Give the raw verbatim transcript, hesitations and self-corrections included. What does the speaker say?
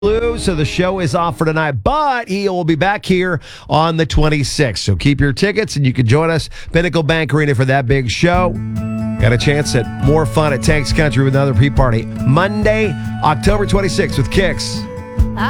Blue, so the show is off for tonight, but he will be back here on the twenty-sixth. So keep your tickets and you can join us, Pinnacle Bank Arena, for that big show. Got a chance at more fun at Tanks Country with another pre-party Monday, October twenty-sixth with Kicks.